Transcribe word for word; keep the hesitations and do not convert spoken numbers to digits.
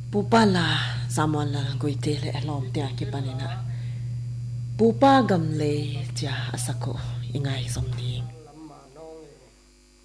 pupa la zaman la goite le alom te akipanina pupa gamle ja asako ingai somni